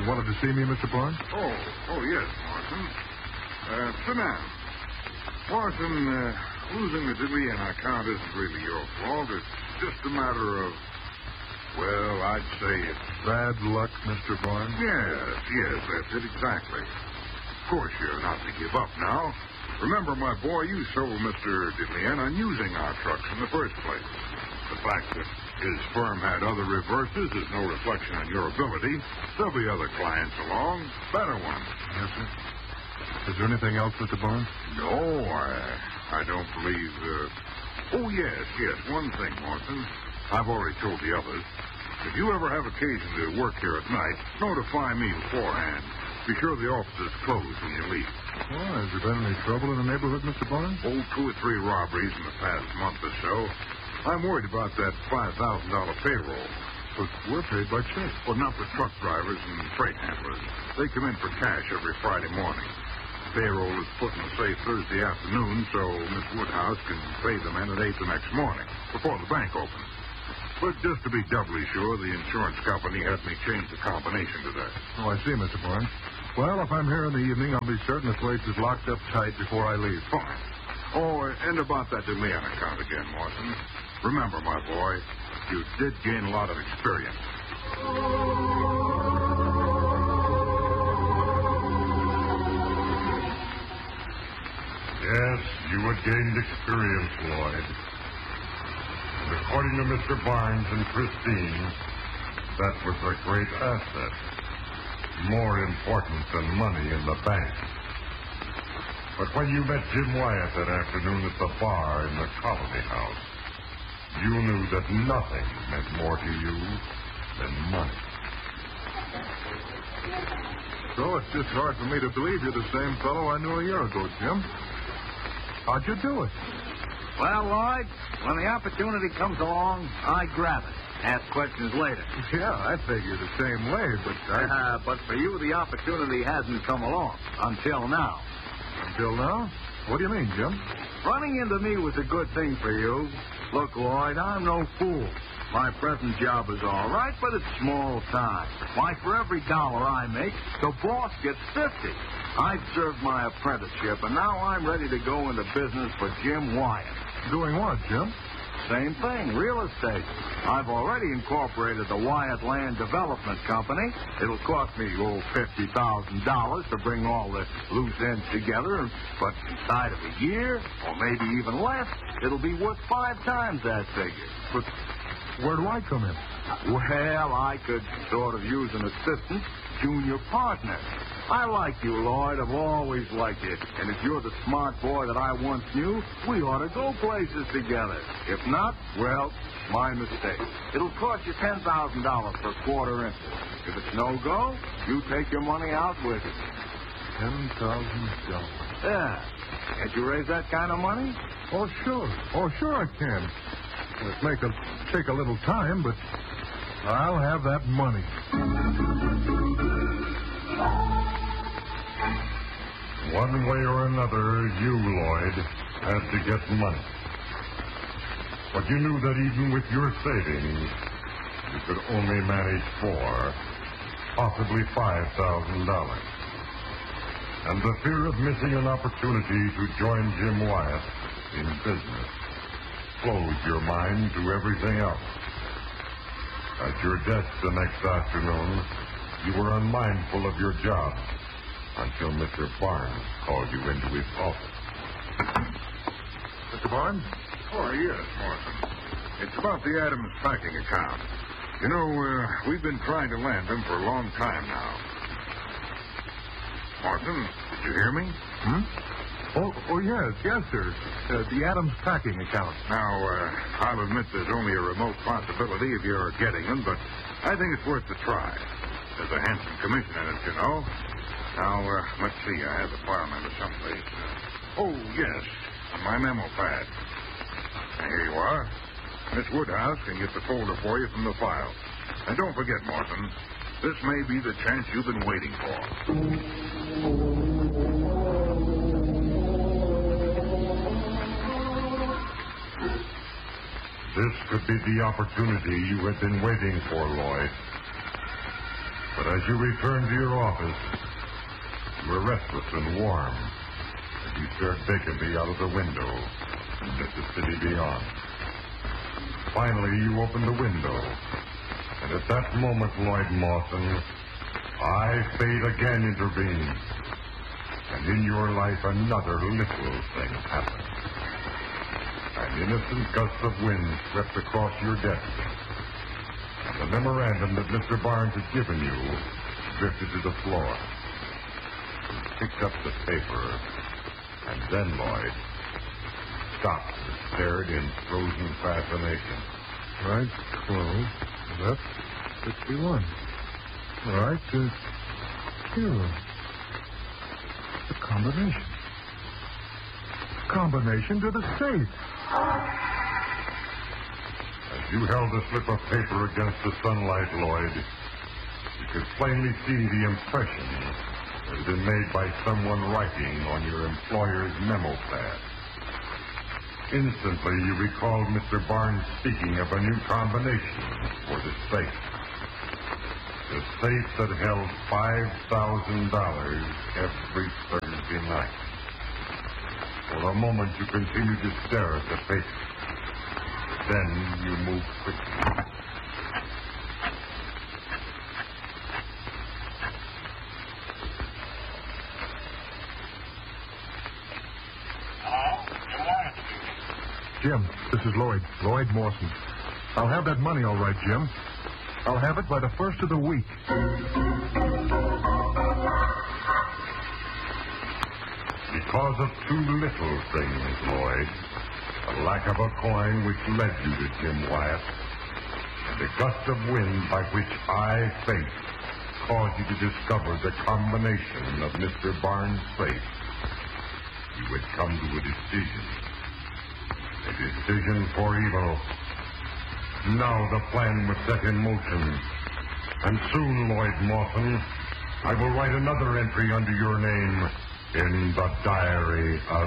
wanted to see me, Mr. Barnes? Oh, yes, Morrison. Sit down. Morrison, losing the DeLeon account isn't really your fault. It's just a matter of, well, I'd say it's... Bad luck, Mr. Barnes? Yes, that's it exactly. Of course, you're not to give up now. Remember, my boy, you sold Mr. DeLeon on using our trucks in the first place. The fact that his firm had other reverses is no reflection on your ability. There'll be other clients along, better ones. Yes, sir. Is there anything else, Mr. Barnes? No, I don't believe... Oh, yes, one thing, Morrison. I've already told the others. If you ever have occasion to work here at night, notify me beforehand. Be sure the office is closed when you leave. Well, has there been any trouble in the neighborhood, Mr. Barnes? 2 or 3 robberies in the past month or so. I'm worried about that $5,000 payroll. But we're paid by check. Well, not the truck drivers and freight handlers. They come in for cash every Friday morning. Payroll is put in the safe Thursday afternoon, so Miss Woodhouse can pay the men at 8 the next morning, before the bank opens. But just to be doubly sure, the insurance company had me change the combination today. Oh, I see, Mr. Barnes. Well, if I'm here in the evening, I'll be certain the place is locked up tight before I leave. Fine. Oh, and about that DeLeon account again, Morrison. Remember, my boy, you did gain a lot of experience. Yes, you had gained experience, Lloyd. And according to Mr. Barnes and Christine, that was a great asset. More important than money in the bank. But when you met Jim Wyatt that afternoon at the bar in the Colony House, you knew that nothing meant more to you than money. So it's just hard for me to believe you're the same fellow I knew a year ago, Jim. How'd you do it? Well, Lloyd, when the opportunity comes along, I grab it. Ask questions later. Yeah, I figure the same way, but But for you, the opportunity hasn't come along. Until now. Until now? What do you mean, Jim? Running into me was a good thing for you. Look, Lloyd, I'm no fool. My present job is all right, but it's small time. Why, for every dollar I make, the boss gets 50. I've served my apprenticeship, and now I'm ready to go into business for Jim Wyatt. Doing what, Jim? Same thing, real estate. I've already incorporated the Wyatt Land Development Company. It'll cost me, $50,000 to bring all the loose ends together, but inside of a year, or maybe even less, it'll be worth 5 times that figure. But where do I come in? Well, I could sort of use an assistant, junior partner. I like you, Lloyd. I've always liked you. And if you're the smart boy that I once knew, we ought to go places together. If not, well, my mistake. It'll cost you $10,000 per quarter interest. If it's no go, you take your money out with it. $10,000. Yeah. Can't you raise that kind of money? Oh, sure. Oh, sure I can. It may take a little time, but I'll have that money. One way or another, you, Lloyd, had to get money. But you knew that even with your savings, you could only manage possibly $5,000. And the fear of missing an opportunity to join Jim Wyatt in business closed your mind to everything else. At your desk the next afternoon, you were unmindful of your job until Mr. Barnes called you into his office. Mr. Barnes? Oh, yes, Morrison. It's about the Adams packing account. You know, we've been trying to land them for a long time now. Morrison, did you hear me? Oh, yes, sir. The Adams packing account. Now, I'll admit there's only a remote possibility of your getting them, but I think it's worth the try. There's a handsome commission in it, you know. Now, let's see. I have the file number someplace. Oh, yes, on my memo pad. Here you are. Miss Woodhouse can get the folder for you from the file. And don't forget, Morrison, this may be the chance you've been waiting for. This could be the opportunity you had been waiting for, Lloyd. But As you return to your office, you are restless and warm as you stare vacantly out of the window at the city beyond. Finally, you open the window, and at that moment, Lloyd Mawson, fate again intervenes, and in your life another little thing happens. An innocent gust of wind swept across your desk. The memorandum that Mr. Barnes had given you drifted to the floor. You picked up the paper, and then Lloyd stopped and stared in frozen fascination. Right, close, left, 61. Right, zero. The combination. Combination to the safe. As you held the slip of paper against the sunlight, Lloyd, you could plainly see the impression that had been made by someone writing on your employer's memo pad. Instantly, you recalled Mr. Barnes speaking of a new combination for the safe. The safe that held $5,000 every Thursday night. For a moment, you continued to stare at the paper. Then you moved quickly. Jim, this is Lloyd Mawson. I'll have that money all right, Jim. I'll have it by the first of the week. Because of two little things, Lloyd. The lack of a coin which led you to Jim Wyatt, and the gust of wind by which fate caused you to discover the combination of Mr. Barnes' safe, you had come to a decision. A decision for evil. Now the plan was set in motion. And soon, Lloyd Mawson, I will write another entry under your name in the diary of